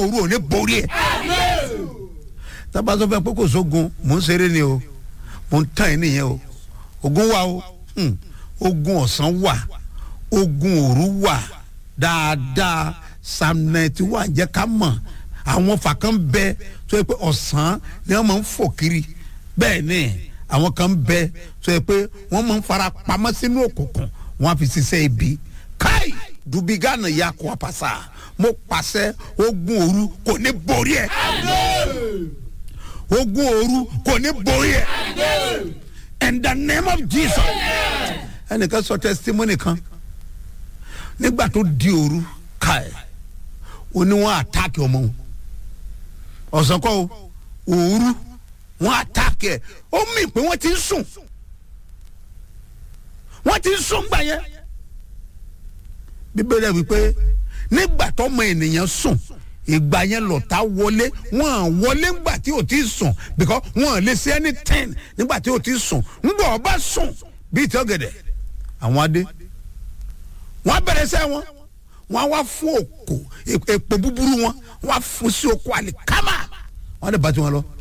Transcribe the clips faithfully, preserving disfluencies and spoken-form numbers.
òru ò ní borí ẹ̀. tábà sọ fẹ́ pé kò sógun mò ń ṣeré ni o mò ń tàn ẹ́ nìyẹn o ogun wà o ogun ọ̀sán wà ogun òru wà dáadáa samnẹ́tì wà jẹ́ ká mọ̀ àwọn fàkàn bẹ tó yẹ pé ọ̀sán ni wọ́n máa ń fò kiri bẹ́ẹ̀ ni àwọn kan bẹ tó yẹ pé wọ́n máa ń fara pamọ́ sínú òkùnkùn wọ́n á fi ṣiṣẹ́ ibi káì dùbígánà ya kó apàṣà mo pàṣẹ ogun òru kò ní borí ẹ ogun òru kò ní borí ẹ in the name of Jesus. ẹnìkan sọ testimony kan nígbà tó di òru káì ó ní wọ́n àtàkì ọmọ wọn ọ̀sán kọ́ o òru wọ́n àtàkì ẹ̀ ó mì pé wọ́n ti ń sùn wọ́n ti ń sùn gbà yẹn bíbélì wípé nígbà tó ọmọ ènìyàn sùn ìgbà yẹn lọ̀tá wọlé wọ́n wọlé ńgbà tí ò ti sùn because wọ́n lè ṣe anything nígbà tí ò ti sùn ńgbà ọba sùn bíi tí ọ̀gẹ̀dẹ̀ àwọn adé wọ́n bẹ̀rẹ̀ sẹ́ wọn wọ́n wá fún òkò èpò búburú wọn wọ́n fún sí oko àlìkámà wọ́n lè bá tiwọn lọ.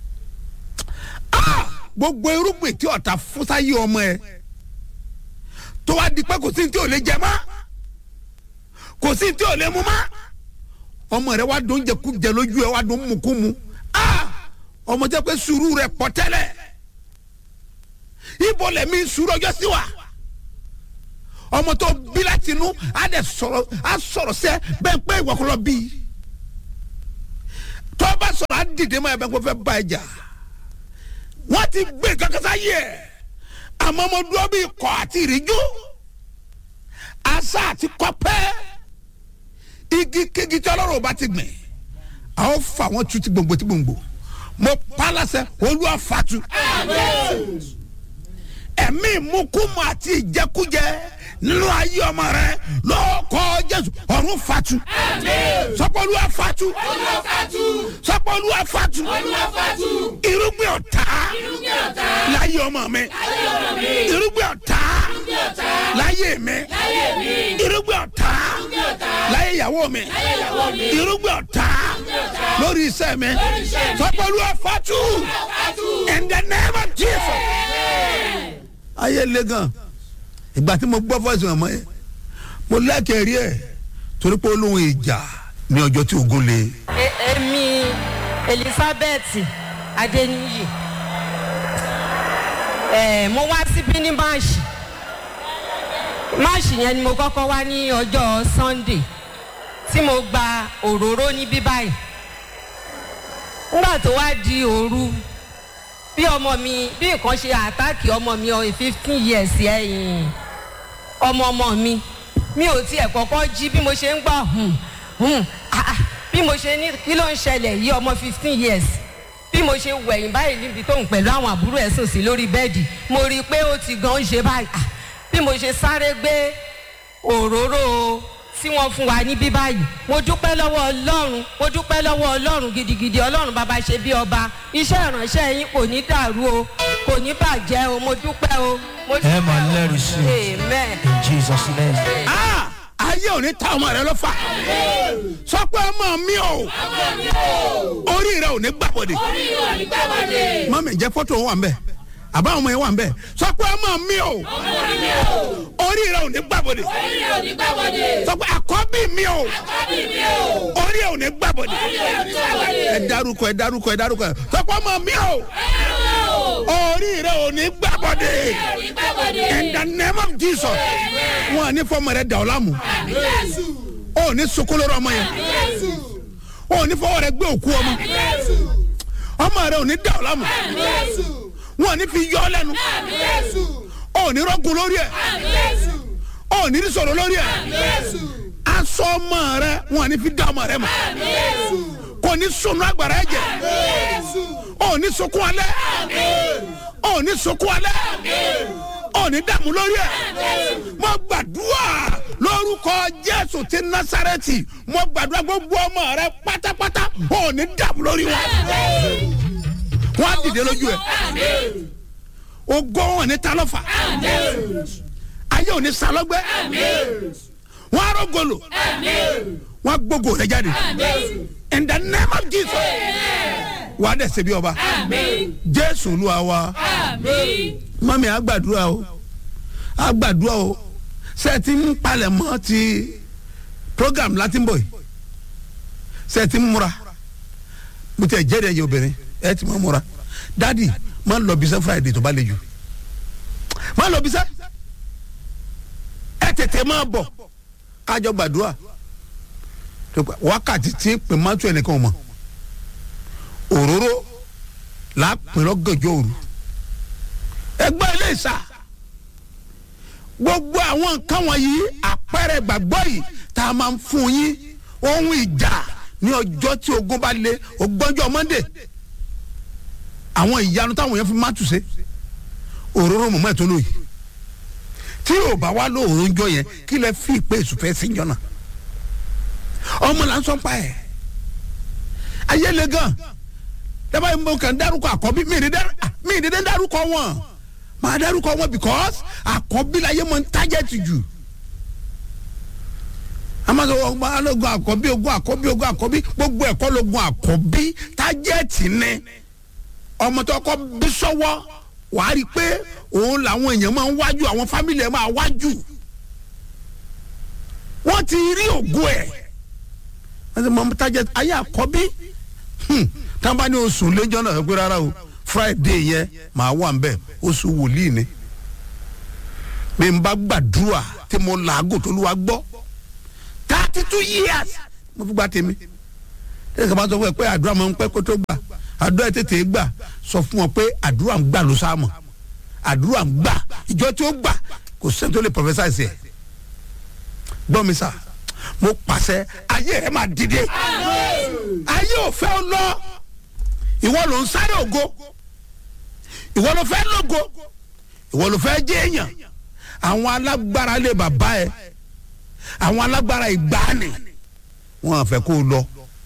gbogbo irúgbìn tí ọ̀tá fún sáyé ọmọ ẹ tó wá di pé kò sí tí ò lè jẹ mọ́ kò sí tí ò lè mú mọ́ ọmọ rẹ wá dùn jẹkújẹ lójú ẹ wá dùn mùkúmu ọmọ jẹ pé sùúrù rẹ pọ̀ tẹ́lẹ̀ ibo lẹ̀mí sùúrù ọjọ́ sí wa ọmọ tó bí láti inú á dẹ̀ sọ̀rọ̀ á sọ̀rọ̀ sẹ́ bẹ́ẹ̀ pé ìwọ̀kọ̀lọ́ bí tó bá sọ̀rọ̀ á dìde mọ́ ẹ bẹ́ẹ̀ kó fẹ́ bá ẹ jà wọ́n ti gbé kankan sáyé ẹ̀ àmọ́ ọmọ dúró bí ikọ̀ àti ìrìjú àṣà àti kọ́pẹ́ igi kégi tí ọlọ́run bá ti gbìn àwọn fà wọ́n tu ti gbòǹgbò ti gbòǹgbò mo pa láṣẹ Olúwa fatu ẹ̀mí ìmúkúmu àti ìjẹkújẹ nínú ayé ọmọ rẹ lọ́kọ̀ Jésù ọ̀run fatu sọpọ̀ Olúwa fatu sọpọ̀ Olúwa fatu irúgbìn ọ̀tá láyé ọmọ mi irúgbìn ọ̀tá láyé mi irúgbìn ọ̀tá láyé ìyàwó mi irúgbìn ọ̀tá lórí iṣẹ́ mi sọpọ̀ Olúwa fatu in the name of Jesus. ayé le gan ìgbà tí mo gbọ́ fọ́ọ̀sì ọmọ yẹn mo lẹ́kẹ̀ẹ́ rí ẹ̀ torí pé olóhùn ìjà ní ọjọ́ tí ogun le. èmi Elizabeth Adeniyi ẹ mo wá síbí ní máàṣì máàṣì yẹn ni mo kọ́kọ́ wá ní ọjọ́ Sunday tí mo gba òróró níbí báyìí nígbà tó wá di òru bí ọmọ mi bí nǹkan ṣe àtàkì ọmọ mi ọ̀hún fifteen years ẹ̀yìn ọmọ ọmọ mi mi ò tiẹ̀ kọ́kọ́ jí bí mo ṣe ń gbà hùn hùn bí mo ṣe ní kí ló ń ṣẹlẹ̀ yìí ọmọ fifteen years bí mo ṣe wẹ̀yìn báyìí níbi tó ń pẹ̀lú àwọn àbúrò ẹ̀ sùn sí lórí bẹ́ẹ̀dì mo rí i pé ó ti gan ṣe báyìí bí mo ṣe sáré gbé òróró tí wọ́n fún wa níbí báyìí mo dúpẹ́ lọ́wọ́ Ọlọ́run mo dúpẹ́ lọ́wọ́ Ọlọ́run gidigidi Ọlọ́run bàbá ṣe bí ọba iṣẹ́ ìránṣẹ́ yín kò ní dàrú o kò ní bàjẹ́ o mo dúpẹ́ o. ẹ máa lẹ́rìí sí i in Jesus name. ayé ò ní ta ọmọ rẹ lọ́fà sọ pé ọmọ mi o orí rẹ ò ní gbàbọ̀dé mọ́mí jẹ́ fọ́tò wà ń bẹ̀ àbá ọmọ yẹn wà ń bẹ̀ sọ pé ọmọ mi o orí rẹ ò ní gbàbọ̀dé sọ pé àkọ́bí mi o orí rẹ ò ní gbàbọ̀dé ẹ dárúkọ ẹ dárúkọ ẹ dárúkọ sọ pé ọmọ mi o orí rẹ ò ní gbàbọ̀dé in the name of Jesus wọn ní fọmọ rẹ dà ọ lámù ó ní sokolóró ọmọ yẹn ó ní fọwọ́ rẹ gbé òkú ọmọ ọmọ rẹ ò ní dà ọ lámù wọn ní fi yọ ọ lẹ́nu ó ní rọ́gùn lórí ẹ̀ ó ní sọ̀rọ̀ lórí ẹ̀ aṣọ ọmọ rẹ wọn ní fi dá ọmọ rẹ mọ̀ kò ní sunu agbára ẹ̀jẹ̀ ó ní sunkún alẹ́ ó ní sunkún alẹ́ ó ní dààmú lórí ẹ̀ mo gbàdúrà lórúkọ Jésù ti Násárẹ́tì mo gbàdúrà gbogbo ọmọ rẹ pátápátá ó ní dààmú lórí wọn wọn á dìde lójú ẹ ògo wọn ní talọ́fà ayé ò ní salọ́gbẹ́ wọn á rọ́gọlò wọn á gbógo rẹ jáde in the name of Jesus. Wà á dẹ̀ ṣe bí ọba. Jésù Olúwa wa. Mami àgbàdúrà o àgbàdúrà o ṣe ti ń palẹ̀ mọ́ ti program láti ń bọ̀ yìí ṣe ti ń múra mo tẹ̀ jẹ́rìí ẹ̀yẹ obìnrin ẹ̀ ti mọ̀ múra dádì máa ń lọ bisẹ́ Friday tó bá le jù máa ń lọ bisẹ́ ẹ̀ tètè máa bọ̀ kájọ gbàdúrà wákàtí tí pè má tún ẹnìkan mọ̀ òróró làápẹ̀rọ̀ gànjọ́ òru ẹgbẹ́ ilé ìsà gbogbo àwọn nǹkan wọ̀nyí àpẹẹrẹ gbàgbọ́ yìí tá a máa ń fún yín ohun ìjà ní ọjọ́ tí ogun bá le ògbọ́njọ́ Monday àwọn ìyanu táwọn yẹn fi má tù sé òróró mọ̀mọ́ ẹ̀ tó lóyè tí yóò bá wá lóòrò ńjọ yẹn kí lẹ fi ìpè ìsùfẹ́ sí njọ náà ọmọ là ń sọ pa ẹ̀ ayé le gan dábàá yìí mo kàn dárúkọ àkọ́bí mi ì ní dárúkọ wọn máa dárúkọ wọn because àkọ́bí la yé mọ ń tájẹ́tì jù amadu ọgbà alógun àkọ́bí ogun àkọ́bí ogun àkọ́bí gbogbo ẹ̀kọ́ lógun àkọ́bí tájẹ́tì ni ọmọ tó kọ́ bí sọ́wọ́ wàá rí i pé òun làwọn èèyàn máa ń wájú àwọn fámìlì ẹ̀ máa wájú wọ́n ti rí ògùn ẹ̀ wọ́n ti mọ tájẹ́tì ayé àkọ́bí táwọn bá ní oṣù lẹ́jọ́ náà pé rárá o Friday yẹn màá wà ń bẹ̀ oṣù wòlíì ni bí n bá gbàdúrà tí mo làágùn tó lù wá gbọ́ thirty two years mo fi gba tèmi ẹ kàn máa sọ fún ẹ pé àdúrà máa ń pẹ́ kó tó gbà àdúrà tètè gbà sọ fún wọn pé àdúrà ń gbà ló sáàmù àdúrà ń gbà ìjọ tí ó gbà kò sẹ́ni tó lè prophesy ẹ̀ gbọ́ mi sà mo pàṣẹ ayé rẹ máa dìde ayé ò fẹ́ ọ lọ ìwọ ló ń sáré ògo ìwọ ló fẹ́ lógo ìwọ ló fẹ́ jẹ́ èèyàn àwọn alágbára lé bàbá ẹ àwọn alágbára ìgbàanì wọn àfẹ́ kó lọ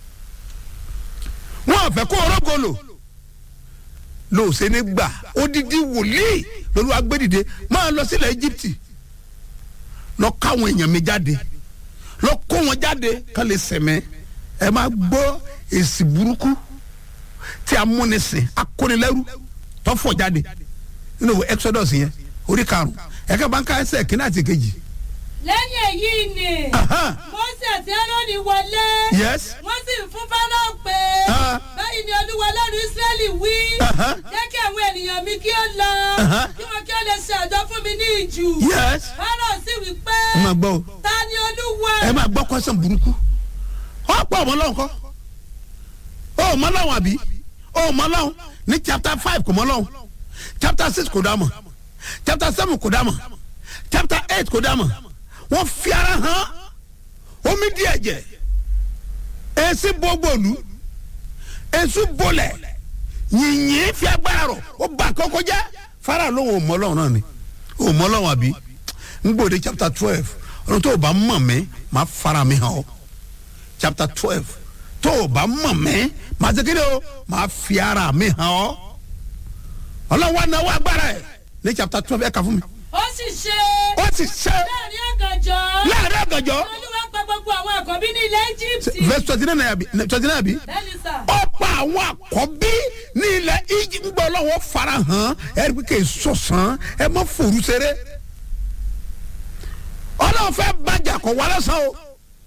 wọn àfẹ́ kó rọgọlò lóòsè ní gbà odidi wòlíì lólu agbẹdìde máa lọ sílẹ̀ Íjíbítì lọ káwọn èèyàn mi jáde lọ kó wọn jáde ká lè sẹmẹ ẹ máa gbọ́ èsì burúkú tí a múnisìn akónilẹ́rú tó fọ̀ jáde nínú Exodus yẹn orí karùn-ún ẹ̀ka bá ń ká ẹsẹ̀ kínní àti kejì. lẹ́yìn èyí ni Mósè àti Áárónì wọlé wọ́n sì fún Fáráò pé báyìí ni Olúwa Ọlọ́run Ísírẹ́lì wí jẹ́ kí àwọn ènìyàn mi kí ó lọ kí wọn kí ó lè ṣe àjọ fún mi ní ìjù. Fáráò sì wí pé ta ni Olúwa. ẹ máa gbọ́ kọ́sán burúkú ọ̀pọ̀ ọmọ lọ́wọ́ kọ́ ọ mọ lọ́wọ́ àbí ọ mọ lọ́wọ́ ní chapter five kò mọ lọ́wọ́ chapter six kò dá mọ̀ chapter seven kò dá mọ̀ chapter eight kò dá mọ̀ wọ́n fi ara hàn omi di ẹ̀jẹ̀ èsì bọ́gbọ̀lù èsì bọ́lẹ̀ yìnyín fi agbára rọ̀ ó bà kọ́kọ́ jẹ́ Fáráò lóhùn ò mọ lọ́wọ́ náà ni ò mọ lọ́wọ́ àbí ń gbòde chapter twelve ọ̀run tó o bá mọ̀ mí máa fara mi hàn ọ́ chapter twelve tó o bá mọ̀ mí máa ṣe kéde o máa fi ara mi hàn ọ́ ọlọ́wọ́ náwó agbára ẹ̀ ní chapter twelve ẹ̀ kà fún mi. ó sì ṣe. ó sì ṣe. láàrin ọ̀gànjọ́. láàrin ọ̀gànjọ́. Olúwa pa gbogbo àwọn àkọ́bí ní ilẹ̀ Íjíbítì. verse twenty nine àbí twenty nine àbí. bẹ́ẹ̀ni sà. ó pa àwọn àkọ́bí ní ilẹ̀ Íjíbítì gbọ́ ọlọ́wọ́ fara hàn ẹ̀ rí pé sọ̀sán ẹ má fòrú ṣeré. ọlọ́wọ́ fẹ́ bàjẹ́ kọ̀ wá lọ́sàn o.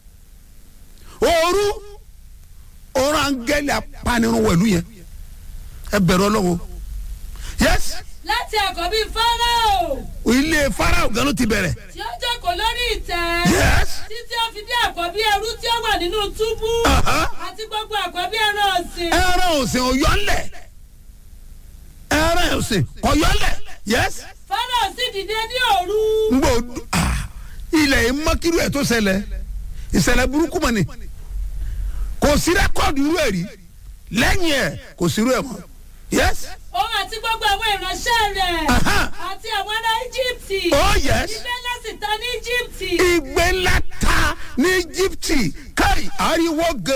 òru òru angẹ́lì apanirun wẹ̀lú yẹn ẹ bẹ̀rù ọlọ́wọ́. yes. láti àkọ́bí Fáráò. ilé Fáráò gan ló ti bẹ̀rẹ̀. tí ó jókòó lórí ìtẹ́. yes. títí ó fi dé àkọ́bí ẹrú tí ó wà nínú túbú. àti gbogbo àkọ́bí ẹran ọ̀sìn. ẹran ọ̀sìn ọ̀yọ́lẹ̀ ẹran ọ̀sìn ọ̀yọ́lẹ̀ yes. Fáráò sì dìde ní òru. n gbọ́ ilẹ̀ ìmọ̀kírú ẹ̀ tó ṣẹlẹ̀ ìṣẹ̀lẹ̀ burúkú mọ̀ ni kò sí rẹ́kọ̀dù irú ẹ̀ rí lẹ́yìn ẹ̀ kò sí irú ẹ̀ mọ́ yes. òun àti gbogbo àwọn ìránṣẹ́ rẹ̀. àti àwọn ará Íjíbítì. oh yes. ìgbé ńlá sì ta ní Íjíbítì. ìgbé ńlá ta ní Íjíbítì káì ariwo gan.